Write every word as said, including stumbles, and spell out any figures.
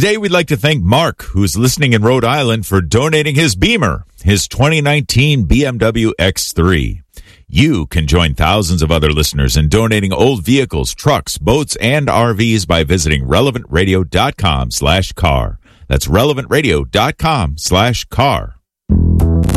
Today, we'd like to thank Mark, who's listening in Rhode Island, for donating his Beamer, his twenty nineteen B M W X three. You can join thousands of other listeners in donating old vehicles, trucks, boats, and R Vs by visiting relevant radio dot com slash car. That's relevant radio dot com slash car.